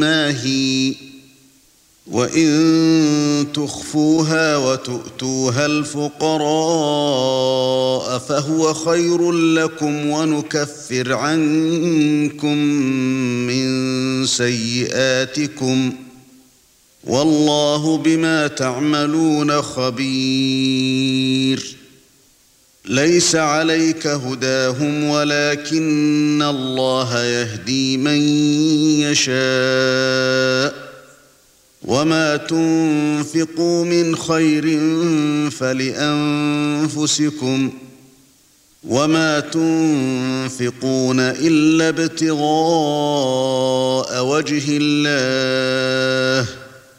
ماهي وإن تخفوها وتؤتوها الفقراء فهو خير لكم ونكفر عنكم من سيئاتكم والله بما تعملون خبير ليس عليك هداهم ولكن الله يهدي من يشاء وما تنفقوا من خير فلأنفسكم وما تنفقون إلا ابتغاء وجه الله